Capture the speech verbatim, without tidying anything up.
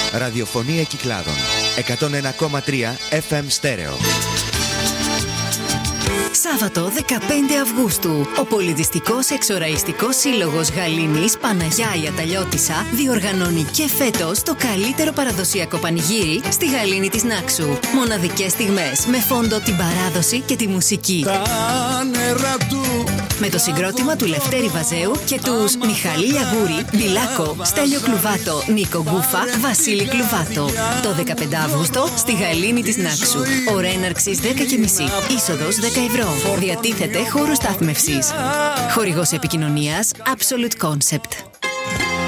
Ραδιοφωνία Κυκλάδων. εκατόν ένα κόμμα τρία εφ εμ στέρεο. Σάββατο δεκαπέντε Αυγούστου, ο Πολιτιστικός Εξοραϊστικός Σύλλογος Γαλήνης Παναγιά η Αταλιώτισσα διοργανώνει και φέτος το καλύτερο παραδοσιακό πανηγύρι στη Γαλήνη της Νάξου. Μοναδικές στιγμές με φόντο την παράδοση και τη μουσική. Τα νερά του. Με το συγκρότημα του Λευτέρη Βαζέου και τους Μιχάλη Λιαγούρη, Μπιλάκο, Στέλιο Κλουβάτο, Νίκο Γκούφα, Βασίλη Κλουβάτο. Το δεκαπέντε Αυγούστο στη Γαλήνη της Νάξου. Ώρα έναρξης δέκα και μισή. Είσοδος δέκα ευρώ. Διατίθεται χώρο στάθμευσης. Χορηγός επικοινωνίας Absolute Concept.